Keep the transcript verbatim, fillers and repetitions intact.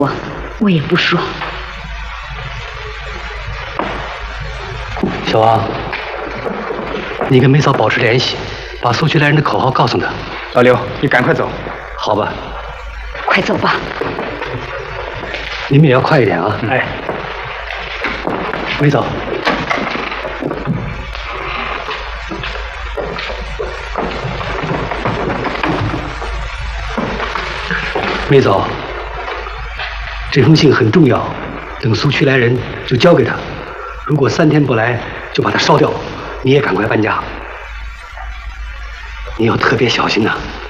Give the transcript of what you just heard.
我我也不爽。 小王，你跟梅嫂保持联系，把苏区来人的口号告诉他。 老刘，你赶快走。 好吧。 快走吧。 你们也要快一点啊！ 哎， 梅嫂。 梅嫂，这封信很重要，等苏区来人就交给他。如果三天不来，就把它烧掉。你也赶快搬家，你要特别小心呐、啊。